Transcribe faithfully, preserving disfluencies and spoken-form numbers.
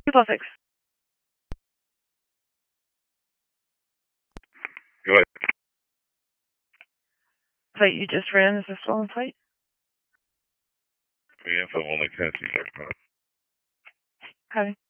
two plus six. Go ahead. Plate you just ran is a stolen plate? The info only ten C. Copy.